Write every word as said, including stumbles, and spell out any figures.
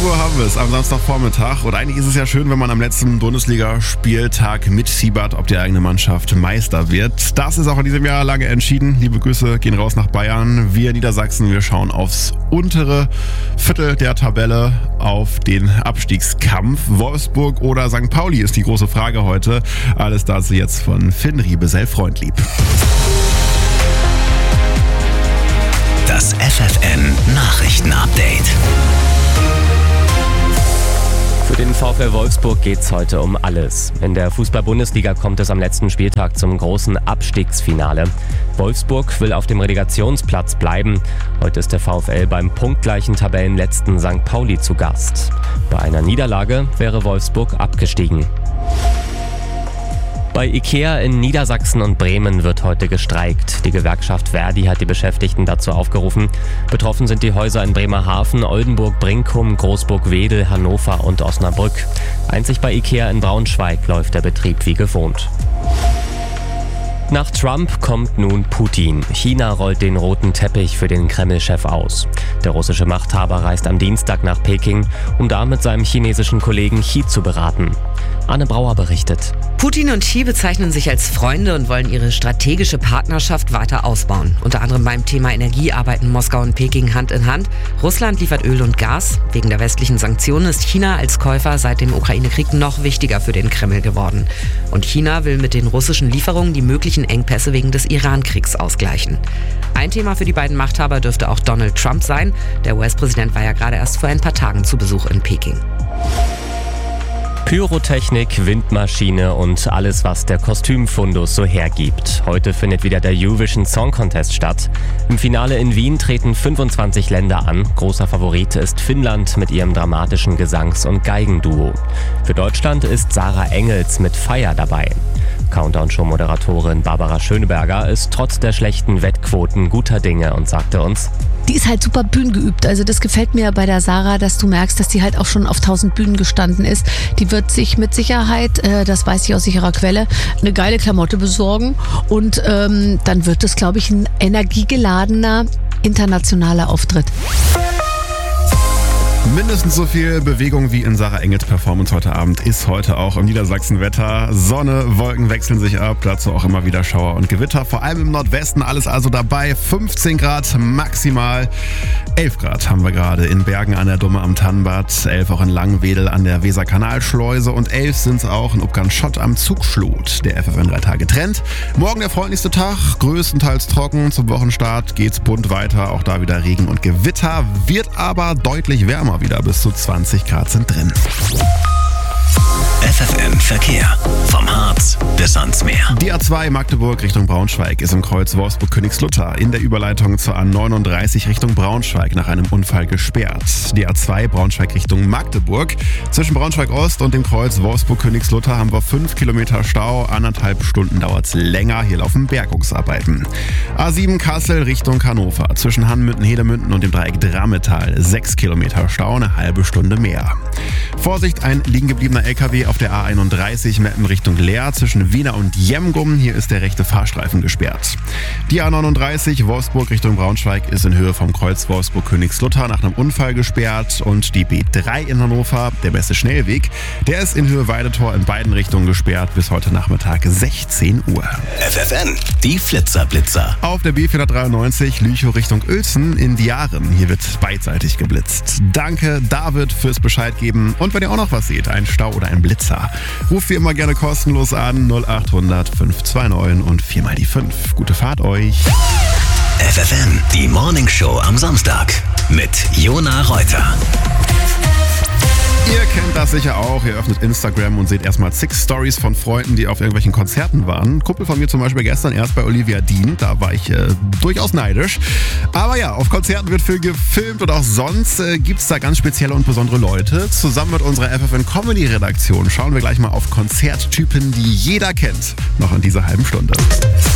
Uhr haben wir es am Samstagvormittag. Und eigentlich ist es ja schön, wenn man am letzten Bundesligaspieltag mitfiebert, ob die eigene Mannschaft Meister wird. Das ist auch in diesem Jahr lange entschieden. Liebe Grüße gehen raus nach Bayern. Wir Niedersachsen, wir schauen aufs untere Viertel der Tabelle, auf den Abstiegskampf. Wolfsburg oder Sankt Pauli ist die große Frage heute. Alles dazu jetzt von Finn Riebesell-Freundlieb. Das F F N-Nachrichten-Update. Für den VfL Wolfsburg geht's heute um alles. In der Fußball-Bundesliga kommt es am letzten Spieltag zum großen Abstiegsfinale. Wolfsburg will auf dem Relegationsplatz bleiben. Heute ist der VfL beim punktgleichen Tabellenletzten Sankt Pauli zu Gast. Bei einer Niederlage wäre Wolfsburg abgestiegen. Bei IKEA in Niedersachsen und Bremen wird heute gestreikt. Die Gewerkschaft Verdi hat die Beschäftigten dazu aufgerufen. Betroffen sind die Häuser in Bremerhaven, Oldenburg, Brinkum, Großburg-Wedel, Hannover und Osnabrück. Einzig bei IKEA in Braunschweig läuft der Betrieb wie gewohnt. Nach Trump kommt nun Putin. China rollt den roten Teppich für den Kreml-Chef aus. Der russische Machthaber reist am Dienstag nach Peking, um da mit seinem chinesischen Kollegen Xi zu beraten. Anne Brauer berichtet. Putin und Xi bezeichnen sich als Freunde und wollen ihre strategische Partnerschaft weiter ausbauen. Unter anderem beim Thema Energie arbeiten Moskau und Peking Hand in Hand. Russland liefert Öl und Gas. Wegen der westlichen Sanktionen ist China als Käufer seit dem Ukraine-Krieg noch wichtiger für den Kreml geworden. Und China will mit den russischen Lieferungen die möglichen Engpässe wegen des Iran-Kriegs ausgleichen. Ein Thema für die beiden Machthaber dürfte auch Donald Trump sein. Der U S-Präsident war ja gerade erst vor ein paar Tagen zu Besuch in Peking. Pyrotechnik, Windmaschine und alles, was der Kostümfundus so hergibt. Heute findet wieder der Eurovision Song Contest statt. Im Finale in Wien treten fünfundzwanzig Länder an. Großer Favorit ist Finnland mit ihrem dramatischen Gesangs- und Geigenduo. Für Deutschland ist Sarah Engels mit Fire dabei. Countdown-Show-Moderatorin Barbara Schöneberger ist trotz der schlechten Wettquoten guter Dinge und sagte uns: Die ist halt super bühnengeübt. Also das gefällt mir bei der Sarah, dass du merkst, dass die halt auch schon auf tausend Bühnen gestanden ist. Die wird sich mit Sicherheit, äh, das weiß ich aus sicherer Quelle, eine geile Klamotte besorgen. Und ähm, dann wird es, glaube ich, ein energiegeladener internationaler Auftritt. Mindestens so viel Bewegung wie in Sarah Engels Performance heute Abend ist heute auch im Niedersachsen-Wetter. Sonne, Wolken wechseln sich ab, dazu auch immer wieder Schauer und Gewitter. Vor allem im Nordwesten alles also dabei. fünfzehn Grad maximal. elf Grad haben wir gerade in Bergen an der Dumme am Tannbad. elf auch in Langwedel an der Weserkanalschleuse. Und elf sind es auch in Upgern-Schott am Zugschlut. Der F F N drei Tage Trend. Morgen der freundlichste Tag, größtenteils trocken. Zum Wochenstart geht's bunt weiter. Auch da wieder Regen und Gewitter. Wird aber deutlich wärmer wieder, bis zu zwanzig Grad sind drin. F F N Verkehr. Vom Harz bis ans Meer. Die A zwei Magdeburg Richtung Braunschweig ist im Kreuz Wolfsburg-Königslutter in der Überleitung zur A neununddreißig Richtung Braunschweig nach einem Unfall gesperrt. Die A zwei Braunschweig Richtung Magdeburg. Zwischen Braunschweig-Ost und dem Kreuz Wolfsburg-Königslutter haben wir fünf Kilometer Stau. Anderthalb Stunden dauert es länger. Hier laufen Bergungsarbeiten. A sieben Kassel Richtung Hannover. Zwischen Hanmünden, Hedemünden und dem Dreieck Drammetal. sechs Kilometer Stau, eine halbe Stunde mehr. Vorsicht, ein liegen gebliebener L K W auf der A einunddreißig Meppen Richtung Leer zwischen Wiener und Jemgum. Hier ist der rechte Fahrstreifen gesperrt. Die A neununddreißig Wolfsburg Richtung Braunschweig ist in Höhe vom Kreuz Wolfsburg-Königslutter nach einem Unfall gesperrt. Und die B drei in Hannover, der beste Schnellweg, der ist in Höhe Weidetor in beiden Richtungen gesperrt bis heute Nachmittag sechzehn Uhr. F F N, die Flitzer-Blitzer. Auf der B vierhundertdreiundneunzig Lüchow Richtung Uelzen in Diaren. Hier wird beidseitig geblitzt. Danke David fürs Bescheid geben. Und wenn ihr auch noch was seht, ein Stau oder ein Blitzer, ruft wie immer gerne kostenlos an null acht hundert fünf zwei neun und vier mal die fünf. Gute Fahrt euch. F F N, die Morning Show am Samstag mit Jona Reuter. Ihr kennt das sicher auch. Ihr öffnet Instagram und seht erstmal zig Stories von Freunden, die auf irgendwelchen Konzerten waren. Ein Kumpel von mir zum Beispiel gestern erst bei Olivia Dean. Da war ich äh, durchaus neidisch. Aber ja, auf Konzerten wird viel gefilmt und auch sonst äh, gibt es da ganz spezielle und besondere Leute. Zusammen mit unserer F F N Comedy Redaktion schauen wir gleich mal auf Konzerttypen, die jeder kennt. Noch in dieser halben Stunde.